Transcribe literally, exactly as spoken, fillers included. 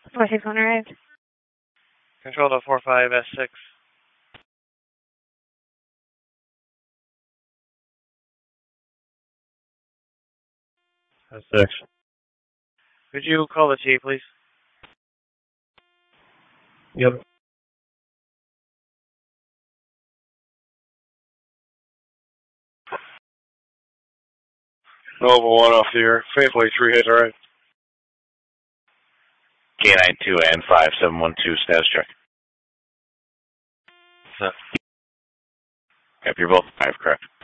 four six one arrived. Control to four five S six. S six. Could you call the T, please? Yep. Nova one off the air. Faithfully three hits, alright. K nine two and five seven one two status check. Set. Yep, you're both five, correct.